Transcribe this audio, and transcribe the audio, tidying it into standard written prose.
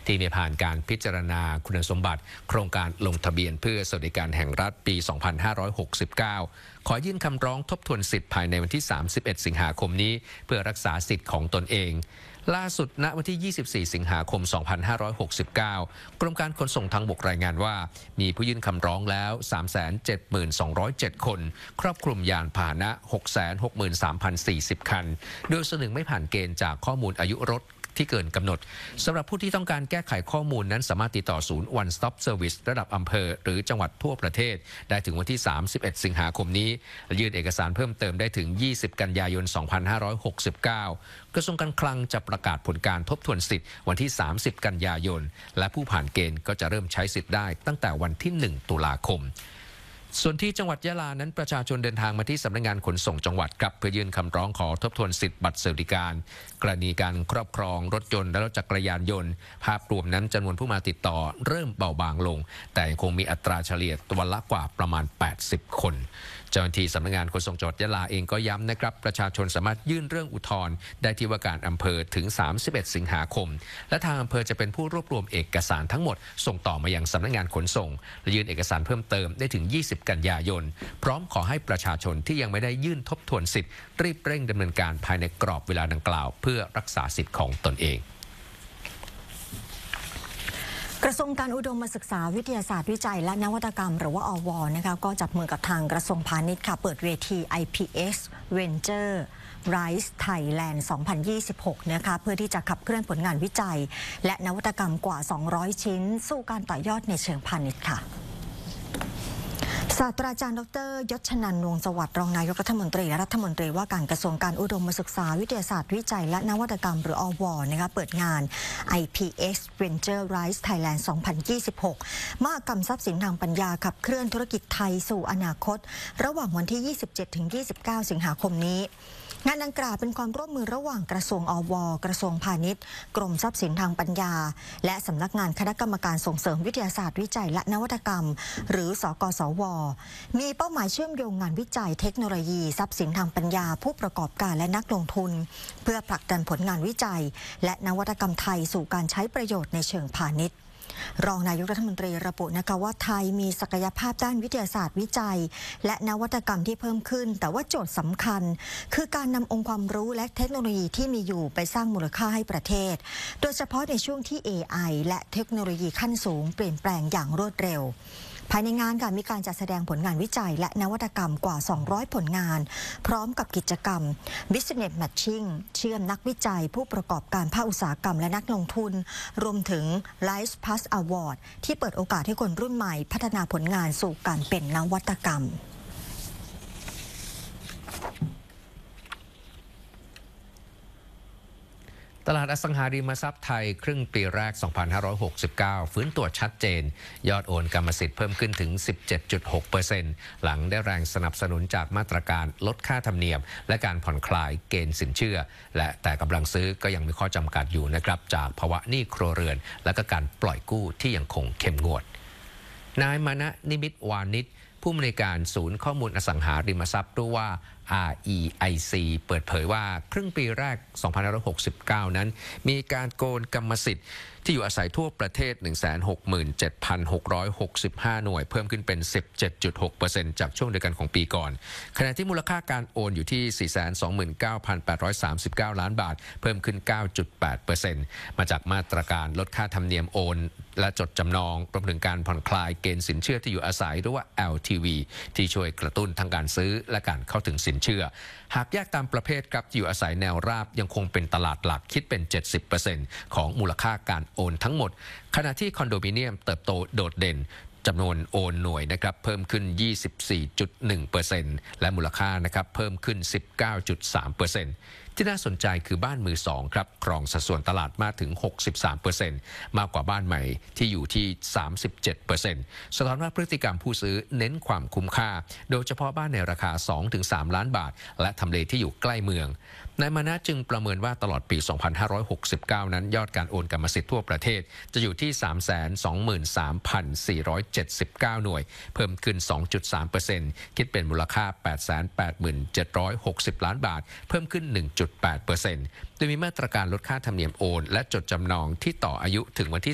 ที่ไม่ผ่านการพิจารณาคุณสมบัติโครงการลงทะเบียนเพื่อสวัสดิการแห่งรัฐปี 2569 ขอยื่นคำร้องทบทวนสิทธิ์ภายในวันที่ 31 สิงหาคมนี้เพื่อรักษาสิทธิ์ของตนเองล่าสุดณวันที่ 24 สิงหาคม 2569 กรมการขนส่งทางบกรายงานว่ามีผู้ยื่นคำร้องแล้ว 372,207 คน ครอบคลุมยานพาหนะ 663,040 คัน โดยส่วนหนึ่งไม่ผ่านเกณฑ์จากข้อมูลอายุรถที่เกินกำหนดสำหรับผู้ที่ต้องการแก้ไขข้อมูลนั้นสามารถติดต่อศูนย์ One Stop Service ระดับอำเภอหรือจังหวัดทั่วประเทศได้ถึงวันที่ 31 สิงหาคมนี้ยื่นเอกสารเพิ่มเติมได้ถึง 20 กันยายน 2569 กระทรวงการคลังจะประกาศผลการทบทวนสิทธิ์วันที่ 30 กันยายนและผู้ผ่านเกณฑ์ก็จะเริ่มใช้สิทธิ์ได้ตั้งแต่วันที่ 1 ตุลาคมส่วนที่จังหวัดยะลานั้นประชาชนเดินทางมาที่สำนักงานขนส่งจังหวัดครับเพื่อยื่นคำร้องขอทบทวนสิทธิ์บัตรสวัสดิการกรณีการครอบครองรถยนต์และรถจักรยานยนต์ภาพรวมนั้นจำนวนผู้มาติดต่อเริ่มเบาบางลงแต่ยังคงมีอัตราเฉลี่ยวันละกว่าประมาณ 80 คนเจ้าหน้าที่สำนักงานขนส่งจังหวัดยะลาเองก็ย้ำนะครับประชาชนสามารถยื่นเรื่องอุทธรณ์ได้ที่ว่าการอำเภอถึง 31 สิงหาคมและทางอำเภอจะเป็นผู้รวบรวมเอกสารทั้งหมดส่งต่อมายังสำนักงานขนส่งและยื่นเอกสารเพิ่มเติมได้ถึง 20 กันยายนพร้อมขอให้ประชาชนที่ยังไม่ได้ยื่นทบทวนสิทธิ์รีบเร่งดำเนินการภายในกรอบเวลาดังกล่าวเพื่อรักษาสิทธิ์ของตนเองกระทรวงการอุดมศึกษาวิทยาศาสตร์วิจัยและนวัตกรรมหรือว่าอว.นะคะก็จับมือกับทางกระทรวงพาณิชย์ค่ะเปิดเวที IPX Venture Rise Thailand 2026 นะคะเพื่อที่จะขับเคลื่อนผลงานวิจัยและนวัตกรรมกว่า 200 ชิ้นสู่การต่อยอดในเชิงพาณิชย์ค่ะศาสตราจารย์ดร.ยศชนันท์ วงศ์สวัสดิ์รองนายกรัฐมนตรีและรัฐมนตรีว่าการกระทรวงการอุดมศึกษาวิทยาศาสตร์วิจัยและนวัตกรรมหรืออว.นะคะเปิดงาน IPX Venture Rise Thailand 2026 มหกรรมทรัพย์สินทางปัญญาขับเคลื่อนธุรกิจไทยสู่อนาคตระหว่างวันที่ 27-29 สิงหาคมนี้งานดังกล่าวเป็นความร่วมมือระหว่างกระทรวงอว.กระทรวงพาณิชย์กรมทรัพย์สินทางปัญญาและสำนักงานคณะกรรมการส่งเสริมวิทยาศาสตร์วิจัยและนวัตกรรมหรือสกสว.มีเป้าหมายเชื่อมโยงงานวิจัยเทคโนโลยีทรัพย์สินทางปัญญาผู้ประกอบการและนักลงทุนเพื่อผลักดันผลงานวิจัยและนวัตกรรมไทยสู่การใช้ประโยชน์ในเชิงพาณิชย์รองนายกรัฐมนตรีระบุนะคะว่าไทยมีศักยภาพด้านวิทยาศาสตร์วิจัยและนวัตกรรมที่เพิ่มขึ้นแต่ว่าโจทย์สำคัญคือการนำองค์ความรู้และเทคโนโลยีที่มีอยู่ไปสร้างมูลค่าให้ประเทศโดยเฉพาะในช่วงที่ AI และเทคโนโลยีขั้นสูงเปลี่ยนแปลงอย่างรวดเร็วภายในงานค่ะมีการจัดแสดงผลงานวิจัยและนวัตกรรมกว่า 200 ผลงานพร้อมกับกิจกรรม Business Matching เชื่อมนักวิจัยผู้ประกอบการภาคอุตสาหกรรมและนักลงทุนรวมถึง Life Plus Award ที่เปิดโอกาสให้คนรุ่นใหม่พัฒนาผลงานสู่การเป็นนวัตกรรมตลาดอสังหาริมทรัพย์ไทยครึ่งปีแรก 2569 ฟื้นตัวชัดเจนยอดโอนกรรมสิทธิ์เพิ่มขึ้นถึง 17.6% หลังได้แรงสนับสนุนจากมาตรการลดค่าธรรมเนียมและการผ่อนคลายเกณฑ์สินเชื่อและแต่กำลังซื้อก็ยังมีข้อจำกัดอยู่นะครับจากภาวะหนี้ครัวเรือนและก็การปล่อยกู้ที่ยังคงเข้มงวดนายมานะนิมิตวานิชผู้อำนวยการศูนย์ข้อมูลอสังหาริมทรัพย์หรือว่า REIC เปิดเผยว่าครึ่งปีแรก 2569 นั้นมีการโกนกรรมสิทธิ์ที่อยู่อาศัยทั่วประเทศ 167,665 หน่วยเพิ่มขึ้นเป็น 17.6% จากช่วงเดียวกันของปีก่อนขณะที่มูลค่าการโอนอยู่ที่ 429,839 ล้านบาทเพิ่มขึ้น 9.8% มาจากมาตรการลดค่าธรรมเนียมโอนและจดจำนองรวมถึงการผ่อนคลายเกณฑ์สินเชื่อที่อยู่อาศัยหรือว่า LTV ที่ช่วยกระตุ้นทั้งการซื้อและการเข้าถึงสินเชื่อหากแยกตามประเภทครับที่อยู่อาศัยแนวราบยังคงเป็นตลาดหลักคิดเป็น 70% ของมูลค่าการโอนทั้งหมดขณะที่คอนโดมิเนียมเติบโตโดดเด่นจำนวนโอนหน่วยนะครับเพิ่มขึ้น 24.1% และมูลค่านะครับเพิ่มขึ้น 19.3%ที่น่าสนใจคือบ้านมือสองครับครองสัดส่วนตลาดมากถึง 63% มากกว่าบ้านใหม่ที่อยู่ที่ 37% สะท้อนว่าพฤติกรรมผู้ซื้อเน้นความคุ้มค่าโดยเฉพาะบ้านในราคา 2-3 ล้านบาทและทำเลที่อยู่ใกล้เมืองนายมานะจึงประเมินว่าตลอดปี 2569 นั้นยอดการโอนกรรมสิทธิ์ทั่วประเทศจะอยู่ที่ 323,479 หน่วยเพิ่มขึ้น 2.3% คิดเป็นมูลค่า 887,760 ล้านบาทเพิ่มขึ้น 1.8% โดยมีมาตรการลดค่าธรรมเนียมโอนและจดจำนองที่ต่ออายุถึงวันที่